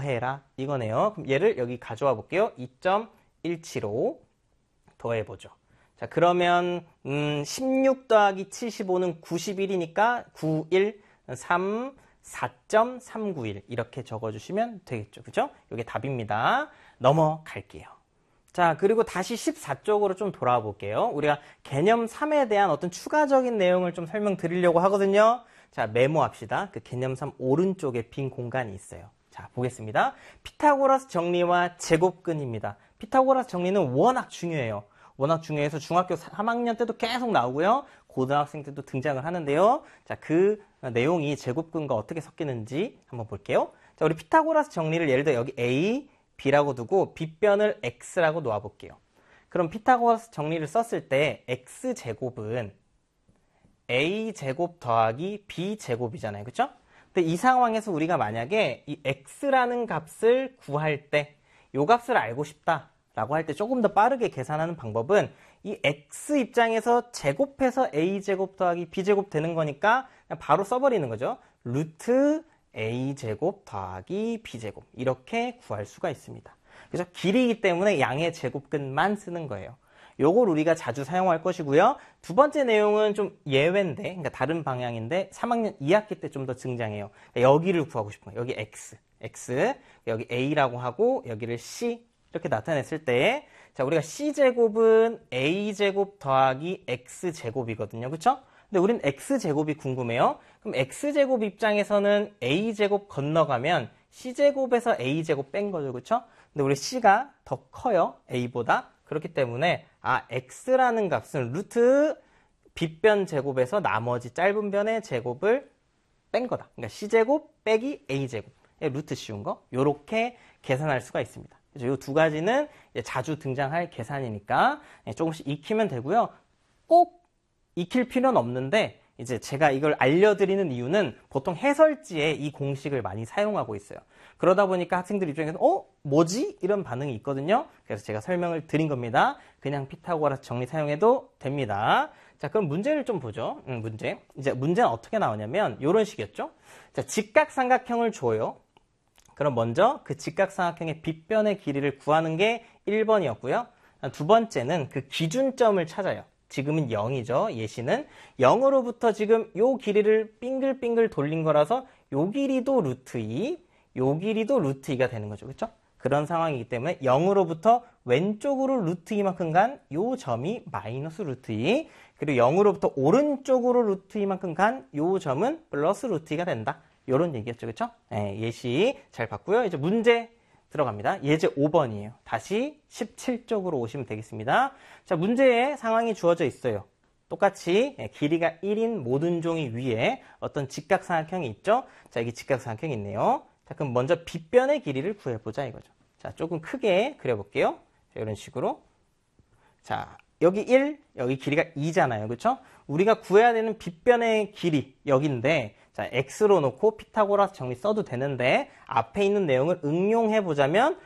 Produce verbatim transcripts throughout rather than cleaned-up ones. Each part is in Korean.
더해라 이거네요. 그럼 얘를 여기 가져와 볼게요. 이 점 일칠오 더해보죠. 자, 그러면 음, 십육 더하기 칠십오는 구십일이니까 구십일, 삼, 사 점 삼구일 이렇게 적어주시면 되겠죠. 그죠? 이게 답입니다. 넘어갈게요. 자, 그리고 다시 십사 쪽으로 좀 돌아와 볼게요. 우리가 개념 삼에 대한 어떤 추가적인 내용을 좀 설명드리려고 하거든요. 자, 메모합시다. 그 개념 삼 오른쪽에 빈 공간이 있어요. 자, 보겠습니다. 피타고라스 정리와 제곱근입니다. 피타고라스 정리는 워낙 중요해요. 워낙 중요해서 중학교 삼 학년 때도 계속 나오고요. 고등학생 때도 등장을 하는데요. 자, 그 내용이 제곱근과 어떻게 섞이는지 한번 볼게요. 자, 우리 피타고라스 정리를 예를 들어 여기 A, B라고 두고 B변을 X라고 놓아볼게요. 그럼 피타고라스 정리를 썼을 때 X제곱은 A제곱 더하기 B제곱이잖아요. 그쵸? 근데 이 상황에서 우리가 만약에 이 X라는 값을 구할 때 이 값을 알고 싶다 라고 할 때 조금 더 빠르게 계산하는 방법은 이 X 입장에서 제곱해서 A제곱 더하기 B제곱 되는 거니까 그냥 바로 써버리는 거죠. 루트 A제곱 더하기 B제곱 이렇게 구할 수가 있습니다. 그래서 길이기 때문에 양의 제곱근만 쓰는 거예요. 요걸 우리가 자주 사용할 것이고요. 두 번째 내용은 좀 예외인데, 그러니까 다른 방향인데 삼 학년 이 학기 때 좀 더 등장해요. 여기를 구하고 싶은 거예요. 여기 X, X, 여기 A라고 하고 여기를 C 이렇게 나타냈을 때, 자, 우리가 C제곱은 A제곱 더하기 X제곱이거든요. 그쵸? 근데 우린 X제곱이 궁금해요. 그럼 X제곱 입장에서는 A제곱 건너가면 C제곱에서 A제곱 뺀 거죠. 그쵸? 근데 우리 C가 더 커요. A보다. 그렇기 때문에 아, X라는 값은 루트 B변 제곱에서 나머지 짧은 변의 제곱을 뺀 거다. 그러니까 C제곱 빼기 A제곱. 루트 씌운 거. 요렇게 계산할 수가 있습니다. 이 두 가지는 자주 등장할 계산이니까 조금씩 익히면 되고요. 꼭 익힐 필요는 없는데 이제 제가 이걸 알려드리는 이유는 보통 해설지에 이 공식을 많이 사용하고 있어요. 그러다 보니까 학생들 입장에서 어? 뭐지? 이런 반응이 있거든요. 그래서 제가 설명을 드린 겁니다. 그냥 피타고라스 정리 사용해도 됩니다. 자, 그럼 문제를 좀 보죠. 음, 문제. 이제 문제는 어떻게 나오냐면 이런 식이었죠. 자, 직각삼각형을 줘요. 그럼 먼저 그 직각삼각형의 빗변의 길이를 구하는 게 일 번이었고요. 두 번째는 그 기준점을 찾아요. 지금은 영이죠. 예시는 영으로부터 지금 요 길이를 빙글빙글 돌린 거라서 요 길이도 루트 이, 요 길이도 루트 이가 되는 거죠. 그렇죠? 그런 상황이기 때문에 영으로부터 왼쪽으로 루트 이만큼 간 요 점이 마이너스 루트 이, 그리고 영으로부터 오른쪽으로 루트 이만큼 간 요 점은 플러스 루트 이가 된다. 요런 얘기였죠. 그렇죠? 네, 예시 잘 봤고요. 이제 문제 들어갑니다. 예제 오 번이에요. 다시 십칠 쪽으로 오시면 되겠습니다. 자, 문제에 상황이 주어져 있어요. 똑같이 길이가 일인 모든 종이 위에 어떤 직각삼각형이 있죠. 자, 여기 직각삼각형이 있네요. 자, 그럼 먼저 빗변의 길이를 구해보자 이거죠. 자, 조금 크게 그려볼게요. 자, 이런 식으로. 자, 여기 일, 여기 길이가 이잖아요. 그렇죠? 우리가 구해야 되는 빗변의 길이 여기인데, 자, X로 놓고 피타고라스 정리 써도 되는데 앞에 있는 내용을 응용해 보자면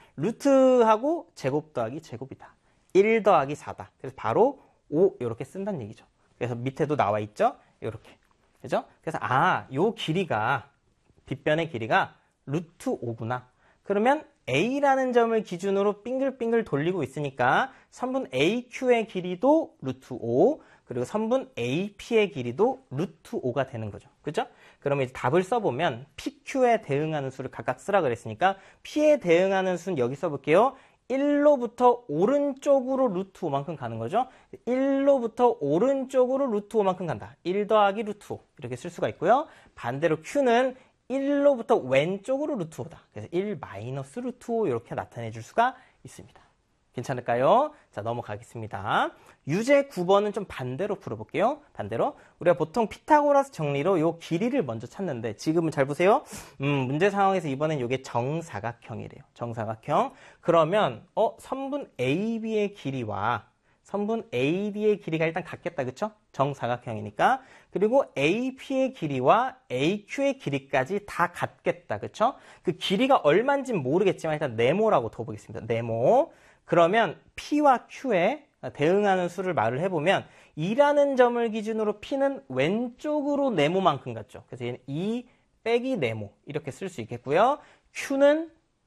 루트하고 제곱 더하기 제곱이다. 일 더하기 사다. 그래서 바로 오 이렇게 쓴다는 얘기죠. 그래서 밑에도 나와 있죠. 이렇게. 그죠? 그래서 아, 요 길이가 빗변의 길이가 루트 오구나. 그러면 A라는 점을 기준으로 빙글빙글 돌리고 있으니까 선분 에이큐의 길이도 루트 오, 그리고 선분 에이피의 길이도 루트 오가 되는 거죠. 그죠? 그러면 이제 답을 써보면 피큐에 대응하는 수를 각각 쓰라 그랬으니까 P에 대응하는 수는 여기 써볼게요. 일로부터 오른쪽으로 루트 오만큼 가는 거죠. 일로부터 오른쪽으로 루트 오만큼 간다. 일 더하기 루트 오 이렇게 쓸 수가 있고요. 반대로 Q는 일로부터 왼쪽으로 루트 오다. 그래서 일 마이너스 루트 오 이렇게 나타내 줄 수가 있습니다. 괜찮을까요? 자, 넘어가겠습니다. 유제 구 번은 좀 반대로 풀어볼게요. 반대로. 우리가 보통 피타고라스 정리로 요 길이를 먼저 찾는데 지금은 잘 보세요. 음, 문제 상황에서 이번엔 이게 정사각형이래요. 정사각형. 그러면 어 선분 에이비의 길이와 선분 에이디의 길이가 일단 같겠다. 그쵸? 정사각형이니까. 그리고 에이피의 길이와 에이큐의 길이까지 다 같겠다. 그쵸? 그 길이가 얼마인지는 모르겠지만 일단 네모라고 둬보겠습니다. 네모. 그러면 P와 Q에 대응하는 수를 말을 해보면 이라는 점을 기준으로 P는 왼쪽으로 네모만큼 같죠. 그래서 얘는 이 빼기 네모 이렇게 쓸 수 있겠고요. Q는